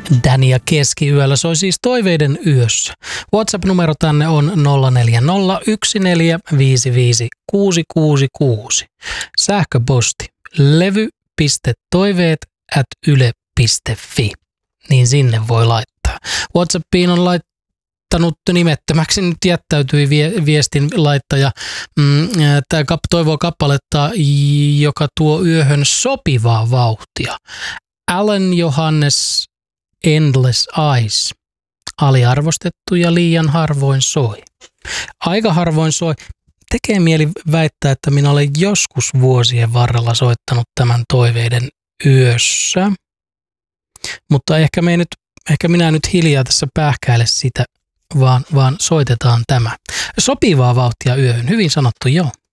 Danny ja keskiyöllä soi siis Toiveiden yössä. WhatsApp-numero tänne on 0401455666. Sähköposti levy.toiveet@yle.fi. Niin sinne voi laittaa. WhatsAppiin on laittanut nimettömäksi, nyt jättäytyi viestin laittaja. Tämä toivoo kappaletta, joka tuo yöhön sopivaa vauhtia. Alan Johannes Endless Eyes. Aliarvostettu ja liian harvoin soi. Aika harvoin soi. Tekee mieli väittää, että minä olen joskus vuosien varrella soittanut tämän Toiveiden yössä. Mutta ehkä minä nyt hiljaa tässä pähkäile sitä, vaan soitetaan tämä. Sopivaa vauhtia yöhön. Hyvin sanottu, joo.